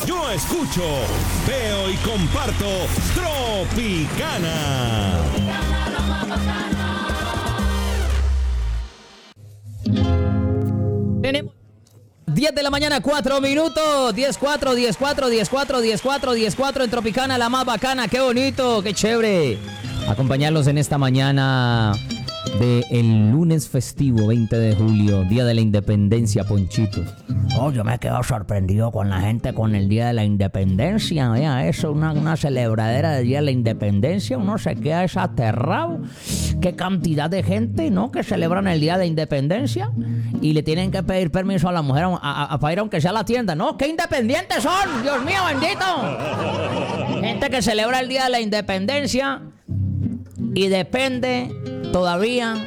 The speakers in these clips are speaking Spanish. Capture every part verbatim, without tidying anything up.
Yo escucho, veo y comparto Tropicana. Tenemos diez de la mañana, cuatro minutos. diez cuatro, diez cuatro, diez cuatro, diez cuatro, diez cuatro en Tropicana, la más bacana. Qué bonito, qué chévere acompañarlos en esta mañana de el lunes festivo veinte de julio, Día de la Independencia, Ponchito. Oh, yo me quedo sorprendido con la gente con el Día de la Independencia. Vea, eso, una, una celebradera del Día de la Independencia. Uno se queda es aterrado. Qué cantidad de gente, ¿no? Que celebran el Día de la Independencia y le tienen que pedir permiso a la mujer a, a, a, para ir aunque sea a la tienda. ¡No! ¡Qué independientes son! ¡Dios mío, bendito! Gente que celebra el Día de la Independencia y depende todavía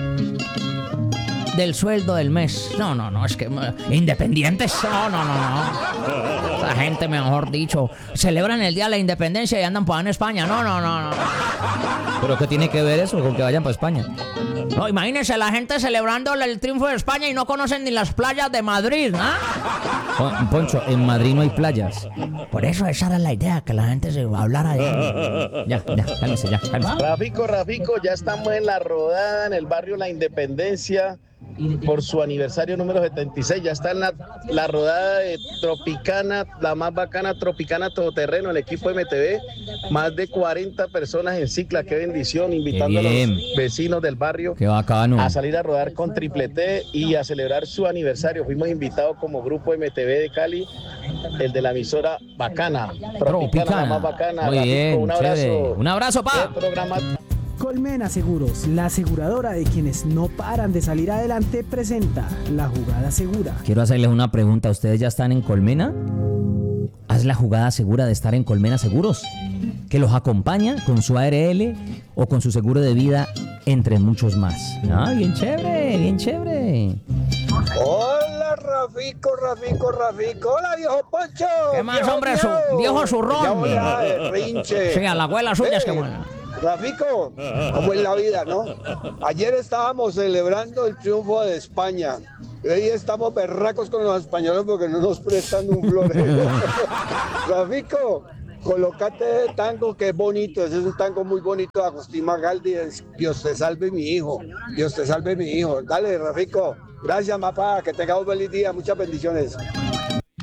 del sueldo del mes. No, no, no, es que independientes. No, no, no, no. La gente, mejor dicho, celebran el Día de la Independencia y andan por en España. No, no, no, no. ¿Pero qué tiene que ver eso con que vayan para España? No, imagínense la gente celebrando el triunfo de España y no conocen ni las playas de Madrid, ¿no? Oh, Poncho, en Madrid no hay playas. Por eso esa era la idea, que la gente se hablara allá. Ya, ya, cálmese, ya, cálmese. Rafico, Rafico, ya estamos en la rodada en el barrio La Independencia por su aniversario número setenta y seis. Ya está en la, la rodada de Tropicana, la más bacana Tropicana Todoterreno, el equipo M T V. Más de cuarenta personas en Cicla, qué bendición, invitando a los vecinos del barrio qué bacano. a salir a rodar con Triple T y a celebrar su aniversario. Fuimos invitados como grupo M T V de Cali, el de la emisora Bacana, Tropicana, Tropicana. la más bacana. Muy Rafico, bien, un abrazo. chévere. Un abrazo, pa. Programa... Colmena Seguros, la aseguradora de quienes no paran de salir adelante, presenta La Jugada Segura. Quiero hacerles una pregunta. ¿Ustedes ya están en Colmena? Haz la jugada segura de estar en Colmena Seguros, que los acompaña con su A R L o con su seguro de vida, entre muchos más. Ah, bien chévere, bien chévere. Hola, Rafico, Rafico, Rafico. Hola, viejo Poncho. ¿Qué más, viejo hombre? mío. Su, viejo zurrón. Ya voy a ver, rinche. Sí, a la abuela suya es que Eh, bueno. Rafico, como es la vida, ¿no? Ayer estábamos celebrando el triunfo de España. Y hoy estamos berracos con los españoles porque no nos prestan un florero. Rafico, colócate de tango que es bonito. Ese es un tango muy bonito de Agustín Magaldi. Es Dios te salve mi hijo. Dios te salve mi hijo. Dale, Rafico. Gracias, papá. Que tengamos un feliz día. Muchas bendiciones.